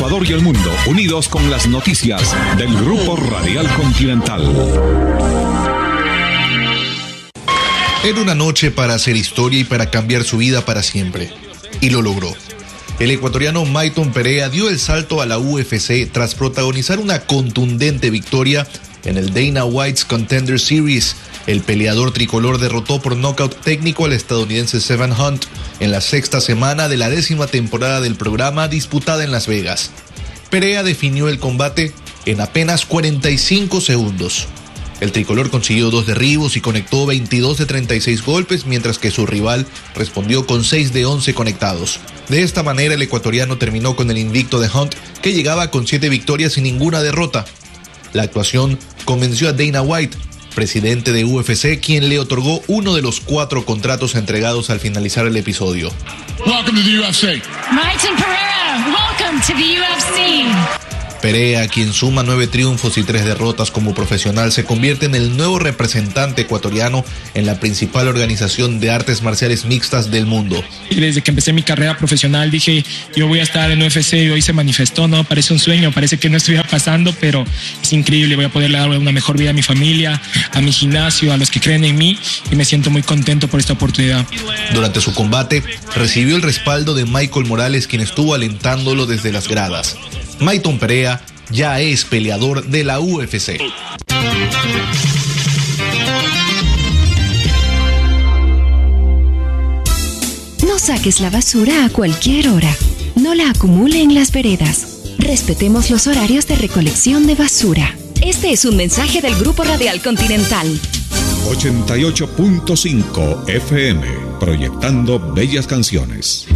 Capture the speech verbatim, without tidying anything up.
Ecuador y el mundo, unidos con las noticias del Grupo Radial Continental. Era una noche para hacer historia y para cambiar su vida para siempre. Y lo logró. El ecuatoriano Mayton Perea dio el salto a la U F C tras protagonizar una contundente victoria en el Dana White's Contender Series. El peleador tricolor derrotó por nocaut técnico al estadounidense Seven Hunt en la sexta semana de la décima temporada del programa disputada en Las Vegas. Perea definió el combate en apenas cuarenta y cinco segundos. El tricolor consiguió dos derribos y conectó veintidós de treinta y seis golpes, mientras que su rival respondió con seis de once conectados. De esta manera, el ecuatoriano terminó con el invicto de Hunt, que llegaba con siete victorias y ninguna derrota. La actuación convenció a Dana White, presidente de U F C, quien le otorgó uno de los cuatro contratos entregados al finalizar el episodio. Welcome to the U F C. Mayton Perea, welcome to the U F C. Perea, quien suma nueve triunfos y tres derrotas como profesional, se convierte en el nuevo representante ecuatoriano en la principal organización de artes marciales mixtas del mundo. Desde que empecé mi carrera profesional dije, yo voy a estar en U F C y hoy se manifestó, ¿no? Parece un sueño, parece que no estuviera pasando, pero es increíble, voy a poderle dar una mejor vida a mi familia, a mi gimnasio, a los que creen en mí, y me siento muy contento por esta oportunidad. Durante su combate, recibió el respaldo de Michael Morales, quien estuvo alentándolo desde las gradas. Mayton Perea ya es peleador de la U F C. No saques la basura a cualquier hora. No la acumule en las veredas. Respetemos los horarios de recolección de basura. Este es un mensaje del Grupo Radial Continental. ochenta y ocho punto cinco F M, proyectando bellas canciones.